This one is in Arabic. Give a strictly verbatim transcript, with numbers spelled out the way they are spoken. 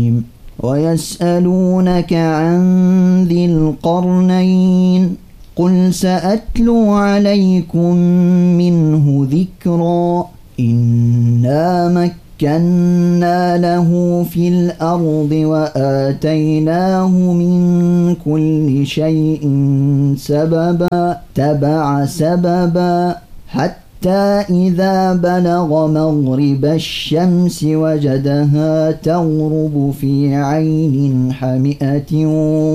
ويسألونك عن ذي القرنين قل سأتلو عليكم منه ذكرا إنا مكنا له في الأرض وآتيناه من كل شيء سببا تبع سببا حتى إذا بلغ مغرب الشمس وجدها تغرب في عين حمئة